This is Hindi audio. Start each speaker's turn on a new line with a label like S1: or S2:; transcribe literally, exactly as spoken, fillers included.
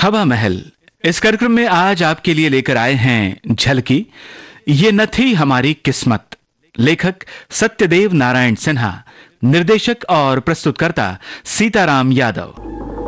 S1: हवा महल। इस कार्यक्रम में आज आपके लिए लेकर आए हैं झलकी, ये न थी हमारी किस्मत। लेखक सत्यदेव नारायण सिन्हा, निर्देशक और प्रस्तुतकर्ता सीताराम यादव।